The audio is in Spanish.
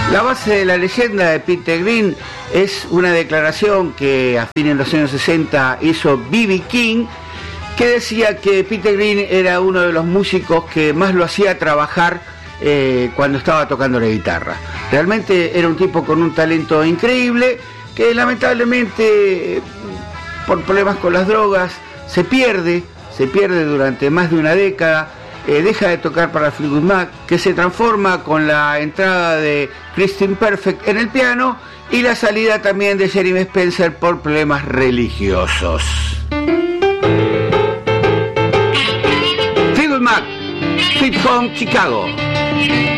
La base de la leyenda de Peter Green es una declaración que a fines de los años 60 hizo B.B. King, que decía que Peter Green era uno de los músicos que más lo hacía trabajar cuando estaba tocando la guitarra. Realmente era un tipo con un talento increíble que lamentablemente por problemas con las drogas se pierde durante más de una década. Deja de tocar para Fleetwood Mac, que se transforma con la entrada de Christine Perfect en el piano y la salida también de Jeremy Spencer por problemas religiosos. Fleetwood Mac, Sweet Home Chicago.